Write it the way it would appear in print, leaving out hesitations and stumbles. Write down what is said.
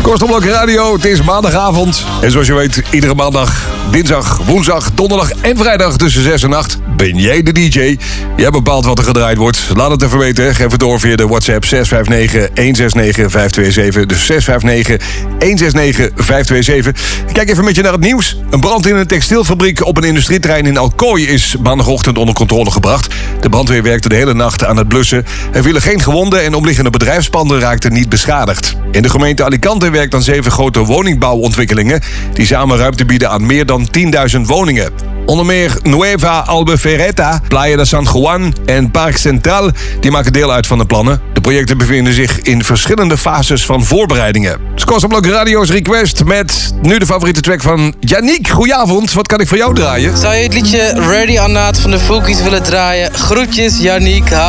Kortstelblok Radio, het is maandagavond. En zoals je weet, iedere maandag, dinsdag, woensdag, donderdag en vrijdag tussen 6 en 8... ben jij de DJ. Jij bepaalt wat er gedraaid wordt. Laat het even weten. Geef het door via de WhatsApp 659-169-527. Dus 659-169-527. Kijk even met je naar het nieuws. Een brand in een textielfabriek op een industrieterrein in Alcoy is maandagochtend onder controle gebracht. De brandweer werkte de hele nacht aan het blussen. Er vielen geen gewonden en omliggende bedrijfspanden raakten niet beschadigd. In de gemeente Alicante werkt aan 7 grote woningbouwontwikkelingen die samen ruimte bieden aan meer dan 10.000 woningen. Onder meer Nueva Albufereta, Playa de San Juan en Park Central die maken deel uit van de plannen. De projecten bevinden zich in verschillende fases van voorbereidingen. Kortstelblok Radio's request met nu de favoriete track van Yannick. Goedenavond, wat kan ik voor jou draaien? Zou je het liedje Ready or Not van de Fookies willen draaien? Groetjes, Yannick.